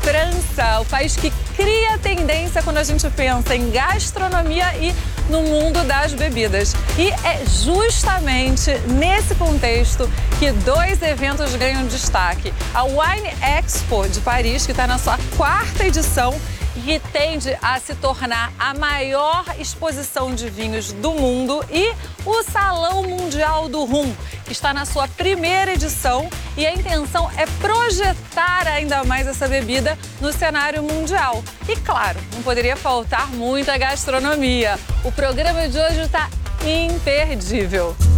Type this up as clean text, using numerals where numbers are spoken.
França, o país que cria tendência quando a gente pensa em gastronomia e no mundo das bebidas. E é justamente nesse contexto que dois eventos ganham destaque. A Wine Expo de Paris, que está na sua 4ª edição, que tende a se tornar a maior exposição de vinhos do mundo, e o Salão Mundial do Rum, que está na sua 1ª edição, e a intenção é projetar ainda mais essa bebida no cenário mundial. E claro, não poderia faltar muita gastronomia. O programa de hoje está imperdível.